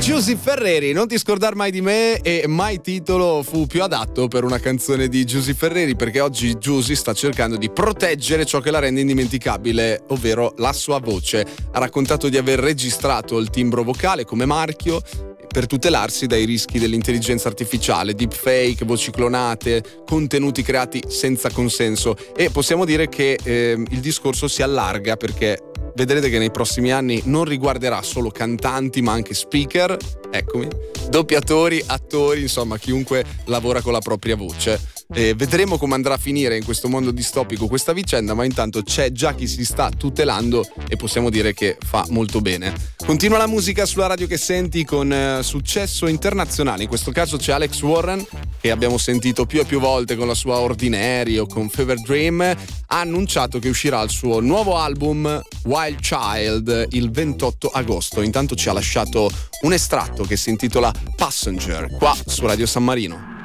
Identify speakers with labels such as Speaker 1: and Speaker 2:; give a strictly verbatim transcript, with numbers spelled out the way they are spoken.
Speaker 1: Giusy Ferreri, non ti scordar mai di me, e mai titolo fu più adatto per una canzone di Giusy Ferreri, perché oggi Giusy sta cercando di proteggere ciò che la rende indimenticabile, ovvero la sua voce. Ha raccontato di aver registrato il timbro vocale come marchio per tutelarsi dai rischi dell'intelligenza artificiale, deepfake, voci clonate, contenuti creati senza consenso, e possiamo dire che eh, il discorso si allarga, perché vedrete che nei prossimi anni non riguarderà solo cantanti ma anche speaker, eccomi, doppiatori, attori, insomma chiunque lavora con la propria voce. E vedremo come andrà a finire in questo mondo distopico questa vicenda, ma intanto c'è già chi si sta tutelando e possiamo dire che fa molto bene. Continua la musica sulla radio che senti con eh, successo internazionale. In questo caso c'è Alex Warren, che abbiamo sentito più e più volte con la sua Ordinary o con Fever Dream. Ha annunciato che uscirà il suo nuovo album Wild Child il ventotto agosto. Intanto ci ha lasciato un estratto che si intitola Passenger qua su Radio San Marino.